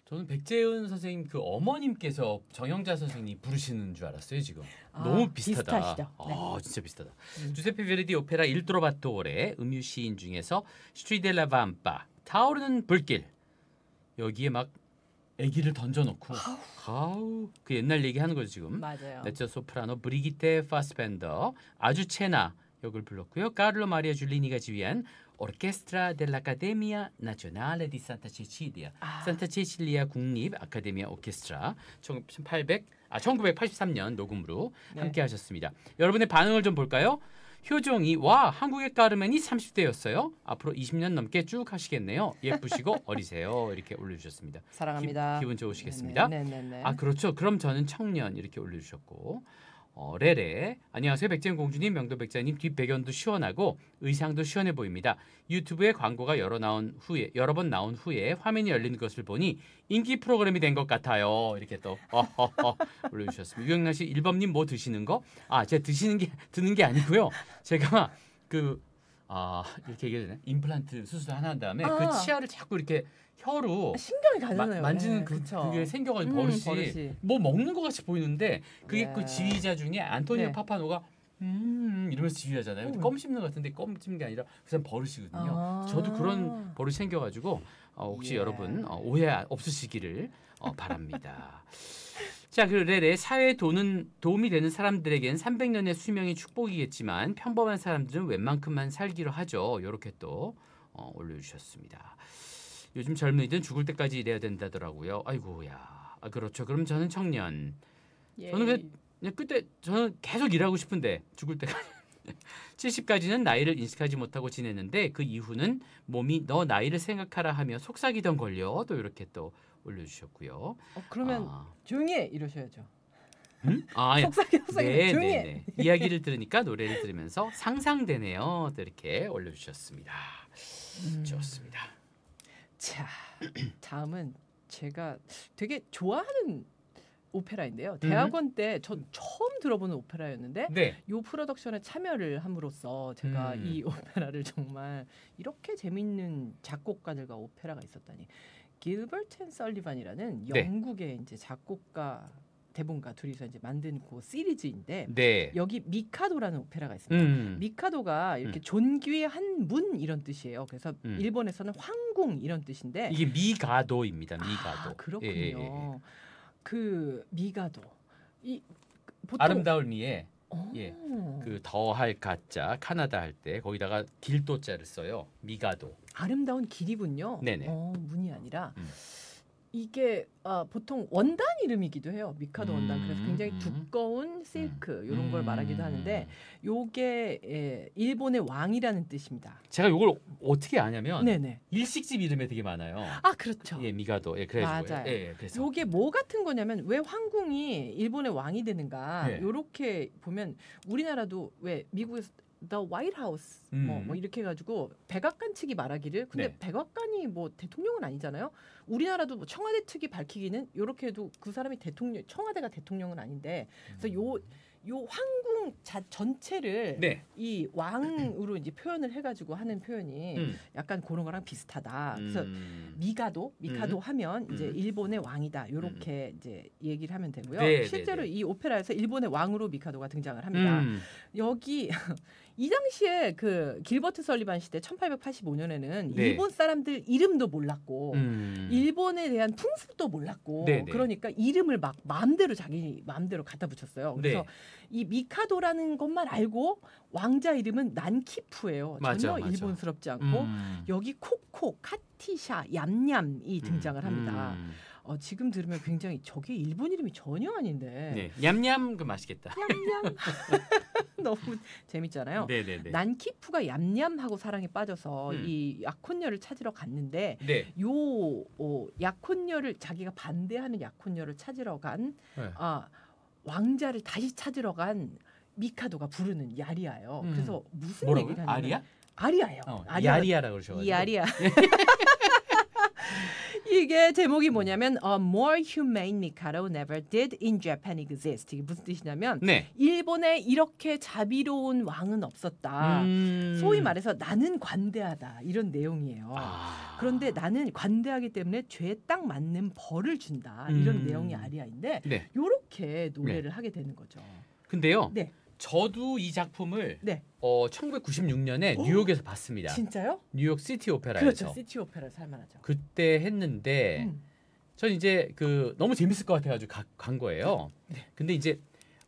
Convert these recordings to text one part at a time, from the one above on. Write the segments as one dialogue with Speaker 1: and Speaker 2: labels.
Speaker 1: 저는 백재은 선생님 그 어머님께서 정영자 선생님 부르시는 줄 알았어요 지금. 너무 비슷하다.
Speaker 2: 비슷하시죠? 네.
Speaker 1: 진짜 비슷하다. 주세페 베르디 오페라 Il Trovatore 음유 시인 중에서 스트리델라 밤바 타오르는 불길 여기에 막 아기를 던져놓고 그 옛날 얘기하는 거죠 지금.
Speaker 2: 맞아요.
Speaker 1: 메조 소프라노 브리기테 파스펜더 아주체나 역을 불렀고요. 카를로 마리아 줄리니가 지휘한 오르케스트라 델라카데미아 나ционale di Santa Cecilia, 산타 체칠리아 국립 아카데미아 오케스트라 1983년 녹음으로
Speaker 2: 네.
Speaker 1: 함께 하셨습니다. 여러분의 반응을 좀 볼까요? 효종이 와 한국의 까르멘이 30대였어요. 앞으로 20년 넘게 쭉 하시겠네요. 예쁘시고 어리세요. 이렇게 올려주셨습니다.
Speaker 2: 사랑합니다.
Speaker 1: 기분 좋으시겠습니다.
Speaker 2: 네네네.
Speaker 1: 그렇죠. 그럼 저는 청년 이렇게 올려주셨고 레레 안녕하세요 백재현 공주님 명도 백자님 뒷배경도 시원하고 의상도 시원해 보입니다. 유튜브에 광고가 여러 번 나온 후에 화면이 열리는 것을 보니 인기 프로그램이 된 것 같아요. 이렇게 또 올려주셨습니다. 유영란 씨 1번님 뭐 드시는 거? 제가 드는 게 아니고요. 제가 이렇게 얘기해야 되나? 임플란트 수술 하나 한 다음에 그 치아를 자꾸 이렇게 혀로
Speaker 2: 신경이 가잖아요.
Speaker 1: 만지는
Speaker 2: 네,
Speaker 1: 그게 생겨가지고 버릇이 뭐 먹는 것 같이 보이는데 그게 그 지휘자 중에 안토니오 파파노가 이러면서 지휘하잖아요. 근데 껌 씹는 것 같은데 껌 씹는 게 아니라 그 사람 버릇이거든요. 저도 그런 버릇이 생겨가지고 혹시 여러분 오해 없으시기를 바랍니다. 자, 그 레레 사회에 도움이 되는 사람들에겐 300년의 수명이 축복이겠지만 평범한 사람들은 웬만큼만 살기로 하죠. 이렇게 또 올려주셨습니다. 요즘 젊은이들은 죽을 때까지 일해야 된다더라고요. 아이고야. 그렇죠. 그럼 저는 청년. 저는 그냥 그때 저는 계속 일하고 싶은데 죽을 때까지. 70까지는 나이를 인식하지 못하고 지냈는데 그 이후는 몸이 너 나이를 생각하라 하며 속삭이던 걸요. 또 이렇게 또 올려주셨고요.
Speaker 2: 그러면 조용히 해 이러셔야죠.
Speaker 1: 속삭이 조용히 해. 이야기를 들으니까 노래를 들으면서 상상되네요. 또 이렇게 올려주셨습니다. 좋습니다.
Speaker 2: 자, 다음은 제가 되게 좋아하는 오페라인데요. 대학원 때 전 처음 들어보는 오페라였는데 이 프로덕션에 참여를 함으로써 제가 이 오페라를 정말 이렇게 재밌는 작곡가들과 오페라가 있었다니. 길버트 앤 설리반이라는 영국의 이제 작곡가 대본가 둘이서 이제 만든 그 시리즈인데 여기 미카도라는 오페라가 있습니다. 미카도가 이렇게 존귀한 문 이런 뜻이에요. 그래서 일본에서는 황궁 이런 뜻인데
Speaker 1: 이게 미가도입니다. 미가도.
Speaker 2: 그렇군요. 그 미가도 이 보통
Speaker 1: 아름다울 미에 그 더할 가자 카나다 할 때 거기다가 길도자를 써요. 미가도.
Speaker 2: 아름다운 길이군요.
Speaker 1: 네네.
Speaker 2: 문이 아니라 이게 보통 원단 이름이기도 해요. 미카도 원단. 그래서 굉장히 두꺼운 실크 이런 걸 말하기도 하는데 요게 일본의 왕이라는 뜻입니다.
Speaker 1: 제가 이걸 어떻게 아냐면
Speaker 2: 네네.
Speaker 1: 일식집 이름에 되게 많아요.
Speaker 2: 그렇죠.
Speaker 1: 미가도. 그래가지고요.
Speaker 2: 맞아요.
Speaker 1: 그래서
Speaker 2: 요게 뭐 같은 거냐면 왜 황궁이 일본의 왕이 되는가? 요렇게 보면 우리나라도 왜 미국에서 The White House 뭐 이렇게 해가지고 백악관 측이 말하기를 근데 백악관이 뭐 대통령은 아니잖아요. 우리나라도 뭐 청와대 측이 밝히기는 이렇게 해도 그 사람이 청와대가 대통령은 아닌데 그래서 요 황궁 전체를 이 왕으로 이제 표현을 해가지고 하는 표현이 약간 그런 거랑 비슷하다. 그래서 미카도 하면 이제 일본의 왕이다. 요렇게 이제 얘기를 하면 되고요. 실제로 이 오페라에서 일본의 왕으로 미카도가 등장을 합니다. 여기 이 당시에 그 길버트 설리반 시대 1885년에는 일본 사람들 이름도 몰랐고 일본에 대한 풍습도 몰랐고 그러니까 이름을 막 자기 마음대로 갖다 붙였어요. 그래서 이 미카도라는 것만 알고 왕자 이름은 난키푸예요. 전혀 일본스럽지 않고 여기 코코, 카티샤, 얌얌이 등장을 합니다. 지금 들으면 굉장히 저게 일본 이름이 전혀 아닌데.
Speaker 1: 얌얌 그 맛있겠다.
Speaker 2: 얌얌. 너무 재밌잖아요. 난키푸가 얌얌하고 사랑에 빠져서 이 약혼녀를 찾으러 갔는데 요 약혼녀를 자기가 반대하는 약혼녀를 찾으러 간 왕자를 다시 찾으러 간 미카도가 부르는 야리아요. 그래서 무슨 얘기를 하냐면 아리아예요.
Speaker 1: 야리아라고 그러셔가지고.
Speaker 2: 야리아. 이게 제목이 뭐냐면 A more humane Mikado never did in Japan exist. 이게 무슨 뜻이냐면
Speaker 1: 네.
Speaker 2: 일본에 이렇게 자비로운 왕은 없었다. 소위 말해서 나는 관대하다 이런 내용이에요. 그런데 나는 관대하기 때문에 죄에 딱 맞는 벌을 준다 이런 내용이 아리아인데
Speaker 1: 네.
Speaker 2: 이렇게 노래를 하게 되는 거죠.
Speaker 1: 근데요.
Speaker 2: 네.
Speaker 1: 저도 이 작품을
Speaker 2: 네.
Speaker 1: 1996년에 뉴욕에서 봤습니다.
Speaker 2: 진짜요?
Speaker 1: 뉴욕 시티 오페라에서.
Speaker 2: 그렇죠. 시티 오페라 살만하죠.
Speaker 1: 그때 했는데 전 이제 너무 재밌을 것 같아가지고 간 거예요.
Speaker 2: 네.
Speaker 1: 근데 이제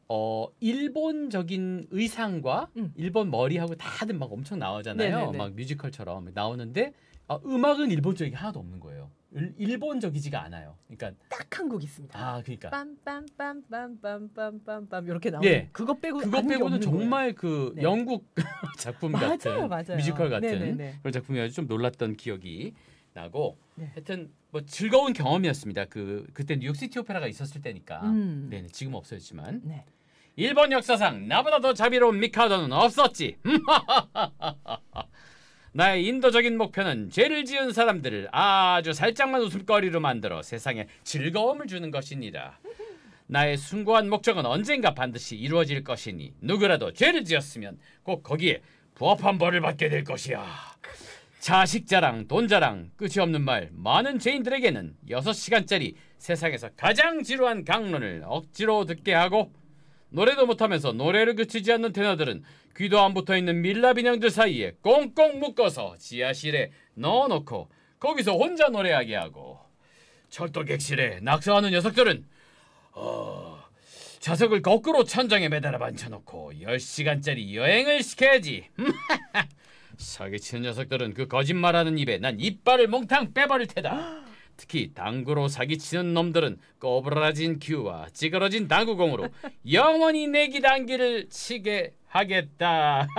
Speaker 1: 일본적인 의상과 일본 머리하고 다들 막 엄청 나오잖아요.
Speaker 2: 네네네.
Speaker 1: 막 뮤지컬처럼 나오는데 음악은 일본적이 하나도 없는 거예요. 일본적이지가 않아요. 그러니까
Speaker 2: 딱 한 곡 있습니다.
Speaker 1: 그러니까
Speaker 2: 빰빰빰빰빰빰빰빰 이렇게 나오는
Speaker 1: 예,
Speaker 2: 그거
Speaker 1: 빼고는 정말
Speaker 2: 네.
Speaker 1: 영국 작품 같은
Speaker 2: 맞아요.
Speaker 1: 뮤지컬 같은
Speaker 2: 네네네.
Speaker 1: 그런 작품이어서 좀 놀랐던 기억이 나고
Speaker 2: 네.
Speaker 1: 하여튼 뭐 즐거운 경험이었습니다. 그때 뉴욕 시티 오페라가 있었을 때니까. 네, 지금 없어졌지만.
Speaker 2: 네.
Speaker 1: 일본 역사상 나보다 더 자비로운 미카도는 없었지. 나의 인도적인 목표는 죄를 지은 사람들을 아주 살짝만 웃음거리로 만들어 세상에 즐거움을 주는 것이니라. 나의 숭고한 목적은 언젠가 반드시 이루어질 것이니 누구라도 죄를 지었으면 꼭 거기에 부합한 벌을 받게 될 것이야. 자식 자랑, 돈 자랑, 끝이 없는 말. 많은 죄인들에게는 6시간짜리 세상에서 가장 지루한 강론을 억지로 듣게 하고 노래도 못하면서 노래를 그치지 않는 테너들은 귀도 안 붙어있는 밀랍 인형들 사이에 꽁꽁 묶어서 지하실에 넣어놓고 거기서 혼자 노래하게 하고 철도 객실에 낙서하는 녀석들은 좌석을 거꾸로 천장에 매달아 앉혀놓고 10시간짜리 여행을 시켜야지. 사기치는 녀석들은 그 거짓말하는 입에 난 이빨을 몽탕 빼버릴 테다. 특히 당구로 사기치는 놈들은 꼬부라진 큐와 찌그러진 당구공으로 영원히 내기 당기를 치게 하겠다.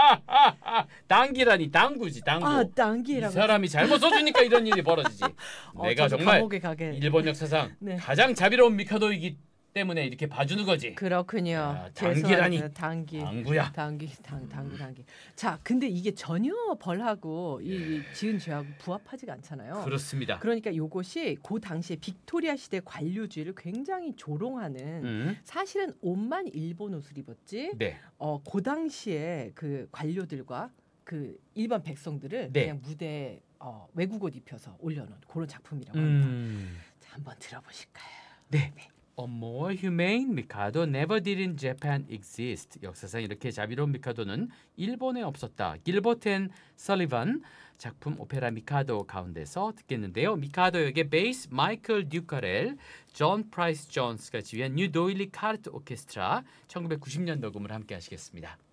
Speaker 1: 당기라니 당구지 당구.
Speaker 2: 당기라고.
Speaker 1: 이 사람이 잘못 써주니까 이런 일이 벌어지지. 내가 정말 일본 역사상
Speaker 2: 네.
Speaker 1: 가장 자비로운 미카도이기 때문에 이렇게 봐주는 거지.
Speaker 2: 그렇군요.
Speaker 1: 당기라니.
Speaker 2: 당구야. 당구. 자, 근데 이게 전혀 벌하고 이 지은 죄하고 부합하지가 않잖아요.
Speaker 1: 그렇습니다.
Speaker 2: 그러니까 이것이 그 당시에 빅토리아 시대 관료주의를 굉장히 조롱하는 사실은 옷만 일본 옷을 입었지.
Speaker 1: 네.
Speaker 2: 그 당시에 그 관료들과 그 일반 백성들을
Speaker 1: 네.
Speaker 2: 그냥 무대에 외국 옷 입혀서 올려놓은 그런 작품이라고 합니다. 자, 한번 들어보실까요?
Speaker 1: 네. A more humane Mikado never did in Japan exist. 역사상 이렇게 자비로운 미카도는 일본에 없었다. 길버트 앤 설리반 작품 오페라 미카도 가운데서 듣겠는데요. 미카도 역의 베이스 마이클 듀카렐, 존 프라이스 존스가 지휘한 뉴 도일리 카르트 오케스트라 1990년 녹음을 함께 하시겠습니다.